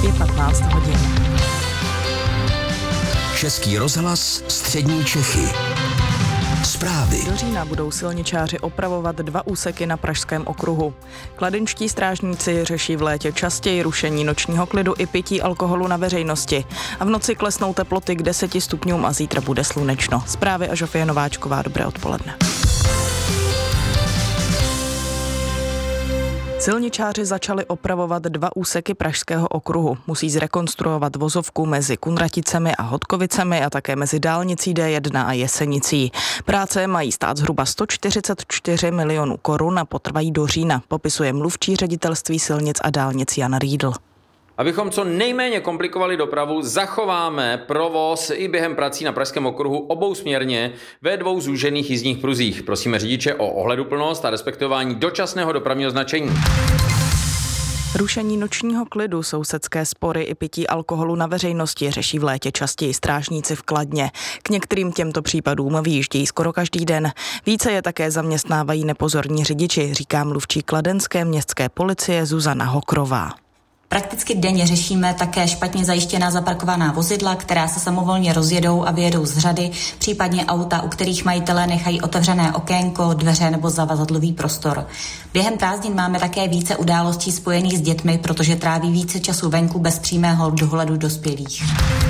je 15 hodin. Český rozhlas Střední Čechy. Zprávy. Do října budou silničáři opravovat 2 úseky na Pražském okruhu. Kladenčtí strážníci řeší v létě častěji rušení nočního klidu i pití alkoholu na veřejnosti. A v noci klesnou teploty k 10 stupňům a zítra bude slunečno. Zprávy a Žofie Nováčková, dobré odpoledne. Silničáři začali opravovat 2 úseky Pražského okruhu. Musí zrekonstruovat vozovku mezi Kunraticemi a Hodkovicemi a také mezi dálnicí D1 a Jesenicí. Práce mají stát zhruba 144 milionů korun a potrvají do října, popisuje mluvčí ředitelství silnic a dálnic Jan Riedl. Abychom co nejméně komplikovali dopravu, zachováme provoz i během prací na Pražském okruhu obousměrně ve 2 zúžených jízdních pruzích. Prosíme řidiče o ohleduplnost a respektování dočasného dopravního značení. Rušení nočního klidu, sousedské spory i pití alkoholu na veřejnosti řeší v létě častěji strážníci v Kladně. K některým těmto případům vyjíždějí skoro každý den. Více je také zaměstnávají nepozorní řidiči, říká mluvčí kladenské městské policie Zuzana Hokrová. Prakticky denně řešíme také špatně zajištěná zaparkovaná vozidla, která se samovolně rozjedou a vyjedou z řady, případně auta, u kterých majitelé nechají otevřené okénko, dveře nebo zavazadlový prostor. Během prázdnin máme také více událostí spojených s dětmi, protože tráví více času venku bez přímého dohledu dospělých.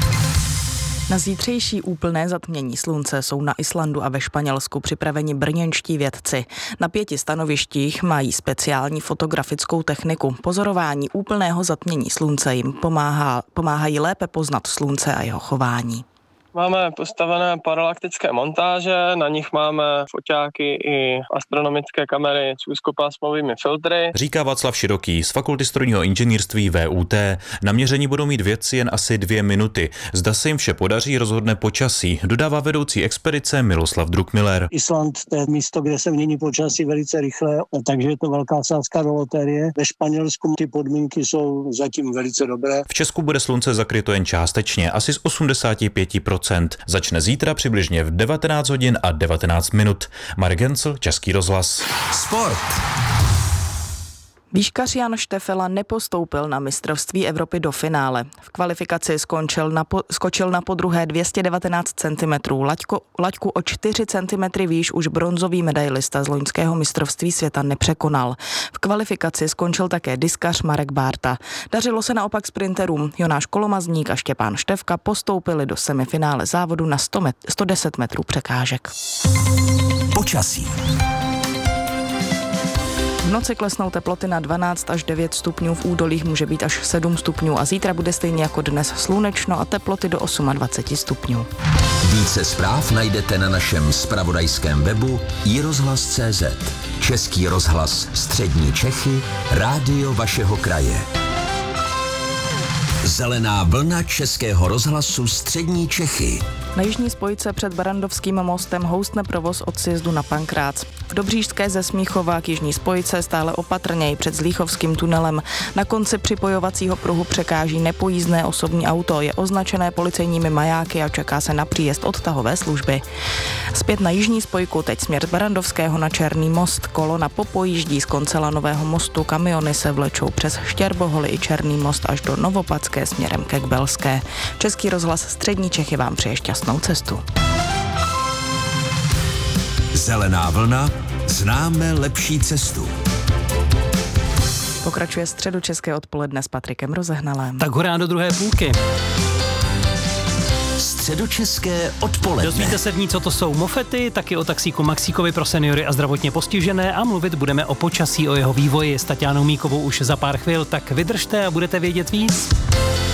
Na zítřejší úplné zatmění slunce jsou na Islandu a ve Španělsku připraveni brněnští vědci. Na 5 stanovištích mají speciální fotografickou techniku. Pozorování úplného zatmění slunce jim pomáhají lépe poznat slunce a jeho chování. Máme postavené paralaktické montáže, na nich máme foťáky i astronomické kamery s úzkopásmovými filtry. Říká Václav Široký z Fakulty strojního inženýrství VUT. Na měření budou mít vědci jen asi 2 minuty. Zda se jim vše podaří, rozhodne počasí, dodává vedoucí expedice Miloslav Druckmiller. Island to je místo, kde se mění počasí velice rychle, takže je to velká sázka do loterie. Ve Španělsku ty podmínky jsou zatím velice dobré. V Česku bude slunce zakryto jen částečně, asi z 85%. Začne zítra přibližně v 19 hodin a 19 minut. Marek Gencl, Český rozhlas. Sport. Výškař Jan Štefela nepostoupil na mistrovství Evropy do finále. V kvalifikaci skočil na podruhé 219 cm. Laťku o 4 cm výš už bronzový medailista z loňského mistrovství světa nepřekonal. V kvalifikaci skončil také diskař Marek Bárta. Dařilo se naopak sprinterům. Jonáš Kolomazník a Štěpán Štefka postoupili do semifinále závodu na 110 metrů překážek. Počasí. V noci klesnou teploty na 12 až 9 stupňů, v údolích může být až 7 stupňů a zítra bude stejně jako dnes slunečno a teploty do 28 stupňů. Více zpráv najdete na našem zpravodajském webu iRozhlas.cz. Český rozhlas Střední Čechy, rádio vašeho kraje. Zelená vlna Českého rozhlasu Střední Čechy. Na jižní spojce před Barrandovským mostem houstne provoz od sjezdu na Pankrác. V Dobříšské ze Smíchova k jižní spojce stále opatrněji před Zlíchovským tunelem. Na konci připojovacího pruhu překáží nepojízdné osobní auto. Je označené policejními majáky a čeká se na příjezd odtahové služby. Zpět na jižní spojku, teď směr z Barrandovského na Černý most. Kolona popojíždí z konce Lanového mostu, kamiony se vlečou přes Štěrboholy i Černý most až do Novopadské směrem ke Kbelské. Český rozhlas Střední Čechy vám přeje šťastnou cestu. Zelená vlna, známe lepší cestu. Pokračuje Středočeské odpoledne s Patrikem Rozehnalem. Tak hurá do druhé půlky. Středočeské odpoledne. Dozvíte se v ní, co to jsou mofety, taky o taxíku Maxíkovi pro seniory a zdravotně postižené a mluvit budeme o počasí, o jeho vývoji s Taťánou Míkovou už za pár chvil, tak vydržte a budete vědět víc.